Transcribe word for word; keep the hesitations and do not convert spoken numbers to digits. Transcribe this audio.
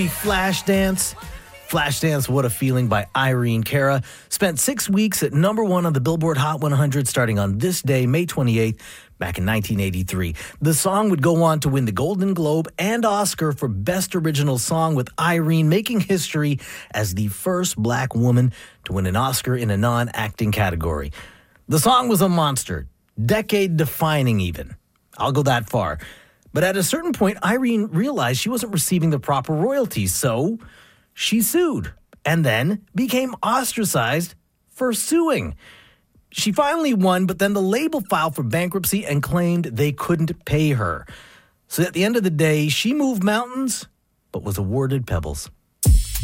Flashdance. Flashdance, What a Feeling by Irene Cara. Spent six weeks at number one on the Billboard Hot one hundred starting on this day, May twenty-eighth, back in nineteen eighty-three. The song would go on to win the Golden Globe and Oscar for Best Original Song, with Irene making history as the first black woman to win an Oscar in a non-acting category. The song was a monster, decade-defining even. I'll go that far. But at a certain point, Irene realized she wasn't receiving the proper royalties, so she sued and then became ostracized for suing. She finally won, but then the label filed for bankruptcy and claimed they couldn't pay her. So at the end of the day, she moved mountains, but was awarded pebbles.